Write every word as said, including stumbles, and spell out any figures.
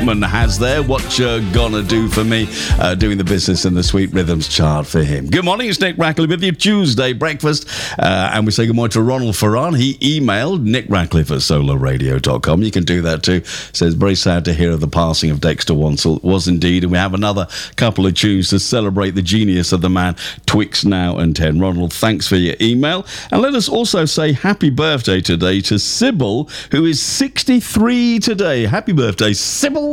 Whitman has there. What you gonna do for me? Uh, doing the business in the Sweet Rhythms chart for him. Good morning, it's Nick Ratcliffe with you. Tuesday breakfast. Uh, and we say good morning to Ronald Ferran. He emailed Nick Ratcliffe at solar radio dot com. You can do that too. Says, very sad to hear of the passing of Dexter Wansel. Was indeed. And we have another couple of tunes to celebrate the genius of the man, Twix Now and ten. Ronald, thanks for your email. And let us also say happy birthday today to Sybil, who is sixty-three today. Happy birthday, Sybil.